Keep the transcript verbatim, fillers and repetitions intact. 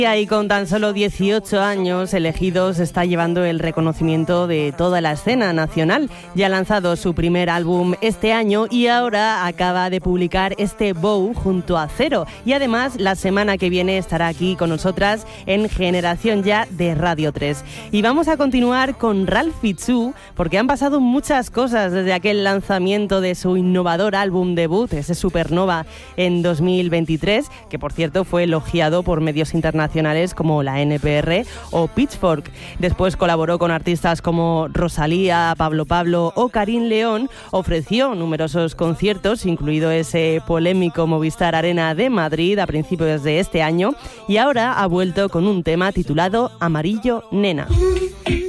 Y con tan solo dieciocho años, Elegidos está llevando el reconocimiento de toda la escena nacional. Ya ha lanzado su primer álbum este año y ahora acaba de publicar este Bow junto a Cero. Y además, la semana que viene estará aquí con nosotras en Generación Ya de Radio tres. Y vamos a continuar con Ralph Fitzhugh, porque han pasado muchas cosas desde aquel lanzamiento de su innovador álbum debut, ese Supernova, en dos mil veintitrés, que por cierto fue elogiado por medios internacionales como la N P R o Pitchfork. Después colaboró con artistas como Rosalía, Pablo Pablo o Karim León. Ofreció numerosos conciertos, incluido ese polémico Movistar Arena de Madrid a principios de este año, y ahora ha vuelto con un tema titulado Amarillo Nena.